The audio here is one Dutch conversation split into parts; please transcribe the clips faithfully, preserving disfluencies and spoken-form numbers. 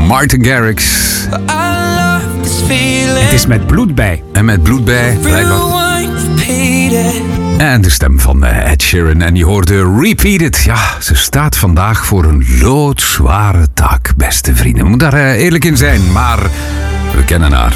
Martin Garrix. Het is met bloed bij. En met bloed bij, blijkbaar. En de stem van Ed Sheeran. En je hoorde Repeat It. Ja, ze staat vandaag voor een loodzware taak, beste vrienden. We moeten daar uh, eerlijk in zijn, maar we kennen haar.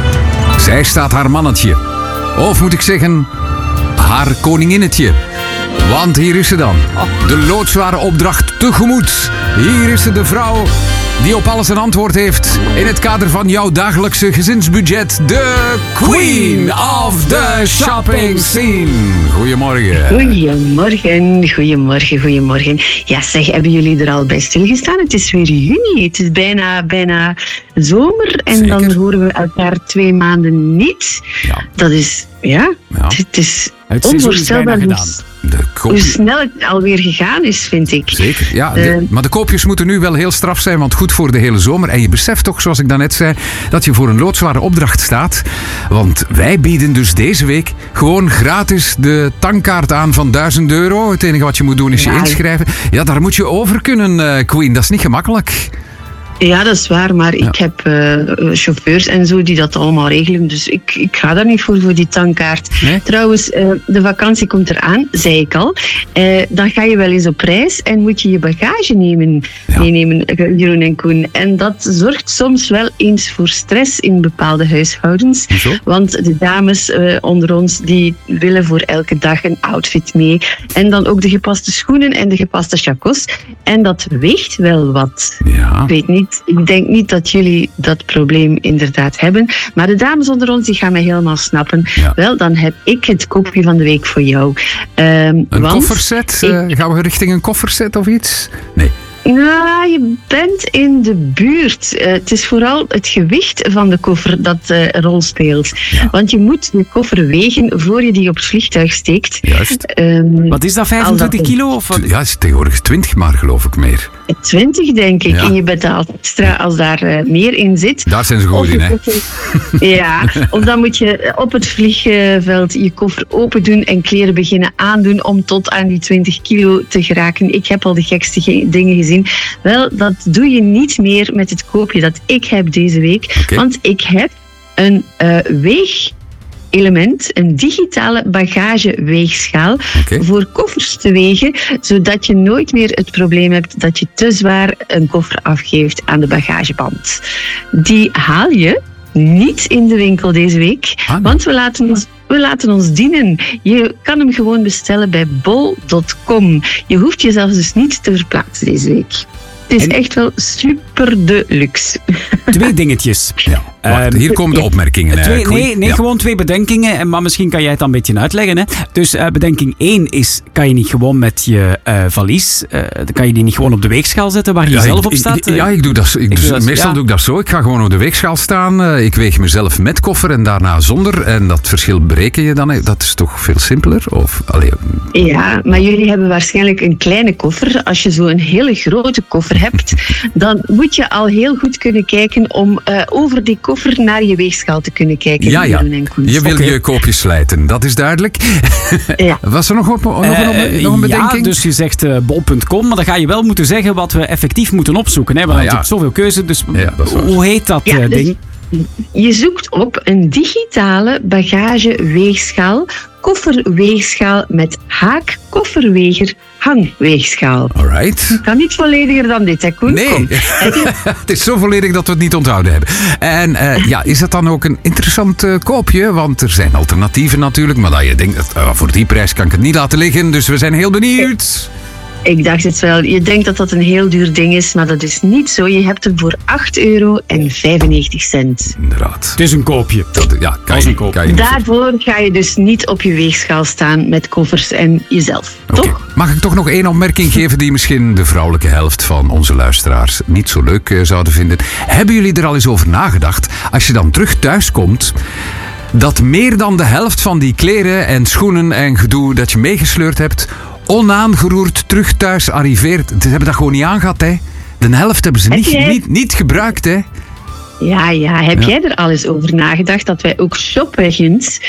Zij staat haar mannetje. Of moet ik zeggen, haar koninginnetje. Want hier is ze dan. De loodzware opdracht tegemoet. Hier is ze, de vrouw die op alles een antwoord heeft in het kader van jouw dagelijkse gezinsbudget. De Queen of the Shopping Scene. Goedemorgen. Goedemorgen, goedemorgen, goedemorgen. Ja zeg, hebben jullie er al bij stilgestaan? Het is weer juni, het is bijna, bijna zomer en Zeker. Dan horen we elkaar twee maanden niet. Ja. Dat is, ja, ja. Het is het onvoorstelbaar hoe snel het alweer gegaan is, vind ik. Zeker, ja. De, uh, maar de koopjes moeten nu wel heel straf zijn, want goed voor de hele zomer. En je beseft toch, zoals ik daarnet zei, dat je voor een loodzware opdracht staat. Want wij bieden dus deze week gewoon gratis de tankkaart aan van duizend euro. Het enige wat je moet doen is je ja. inschrijven. Ja, daar moet je over kunnen, uh, Queen. Dat is niet gemakkelijk. Ja, dat is waar, maar ja. ik heb uh, chauffeurs en zo die dat allemaal regelen. Dus ik, ik ga daar niet voor, voor die tankkaart. Nee? Trouwens, uh, de vakantie komt eraan, zei ik al. Uh, dan ga je wel eens op reis en moet je je bagage nemen, ja. meenemen, Jeroen en Koen. En dat zorgt soms wel eens voor stress in bepaalde huishoudens. Zo? Want de dames uh, onder ons, die willen voor elke dag een outfit mee. En dan ook de gepaste schoenen en de gepaste chacos. En dat weegt wel wat. Ja. Ik weet niet. Ik denk niet dat jullie dat probleem inderdaad hebben. Maar de dames onder ons, die gaan mij helemaal snappen. Ja. Wel, dan heb ik het koopje van de week voor jou. Um, een kofferset? Ik... Uh, gaan we richting een kofferset of iets? Nee. Nou, je bent in de buurt. Uh, het is vooral het gewicht van de koffer dat uh, een rol speelt. Ja. Want je moet de koffer wegen voor je die op het vliegtuig steekt. Juist. Um, wat is dat, vijfentwintig kilo? Of wat? Ja, het is tegenwoordig twintig maar, geloof ik, meer. twintig, denk ik. Ja. En je betaalt extra als daar uh, meer in zit. Daar zijn ze goed in, hè? Ja, of dan moet je op het vliegveld je koffer open doen en kleren beginnen aandoen om tot aan die twintig kilo te geraken. Ik heb al de gekste ge- dingen gezien. Wel, dat doe je niet meer met het koopje dat ik heb deze week. Okay. Want ik heb een uh, weegelement, een digitale bagageweegschaal okay. voor koffers te wegen, zodat je nooit meer het probleem hebt dat je te zwaar een koffer afgeeft aan de bagageband. Die haal je niet in de winkel deze week, ah, nee. want we laten ons We laten ons dienen. Je kan hem gewoon bestellen bij bol punt com. Je hoeft jezelf dus niet te verplaatsen deze week. Het is en... echt wel super de luxe. Twee dingetjes. Ja. Wacht, hier komen de opmerkingen. Twee, nee, nee ja. gewoon twee bedenkingen. Maar misschien kan jij het dan een beetje uitleggen. Hè? Dus uh, bedenking één is, kan je niet gewoon met je uh, valies, uh, kan je die niet gewoon op de weegschaal zetten waar je ja, zelf ik, op staat? Ik, ja, ik doe dat. Ik, ik doe dat meestal ja. doe ik dat zo. Ik ga gewoon op de weegschaal staan. Uh, ik weeg mezelf met koffer en daarna zonder. En dat verschil bereken je dan. Dat is toch veel simpeler? Of, allee, ja, maar jullie hebben waarschijnlijk een kleine koffer. Als je zo een hele grote koffer hebt, dan moet je al heel goed kunnen kijken om uh, over die koffer naar je weegschaal te kunnen kijken. Ja, ja. Je wil okay. je koopjes slijten, dat is duidelijk. Ja. Was er nog, op, nog, uh, een, nog een bedenking? Ja, dus je zegt uh, bol punt com, maar dan ga je wel moeten zeggen wat we effectief moeten opzoeken. Hè? We hebben ah, ja. zoveel keuze, dus ja, hoe heet dat ja, uh, ding? Dus je zoekt op een digitale bagageweegschaal, kofferweegschaal met haak, kofferweger, hangweegschaal. Alright. Kan niet vollediger dan dit, hè, Koen? Nee, het is zo volledig dat we het niet onthouden hebben. En uh, ja, is dat dan ook een interessant uh, koopje? Want er zijn alternatieven natuurlijk, maar dat je denkt, dat, uh, voor die prijs kan ik het niet laten liggen, dus we zijn heel benieuwd. Ik dacht het wel. Je denkt dat dat een heel duur ding is, maar dat is niet zo. Je hebt hem voor acht euro en vijfennegentig cent. Inderdaad. Het is een koopje. Dat, ja, kan je, een koopje. Kan je Daarvoor ga je dus niet op je weegschaal staan met koffers en jezelf. Okay. Toch? Mag ik toch nog één opmerking geven die misschien de vrouwelijke helft van onze luisteraars niet zo leuk uh, zouden vinden? Hebben jullie er al eens over nagedacht? Als je dan terug thuis komt, dat meer dan de helft van die kleren en schoenen en gedoe dat je meegesleurd hebt, onaangeroerd terug thuis arriveert. Ze hebben dat gewoon niet aangehad, hè. De helft hebben ze niet, jij... niet, niet gebruikt, hè. Ja, ja. Heb ja. jij er al eens over nagedacht dat wij ook shopwagons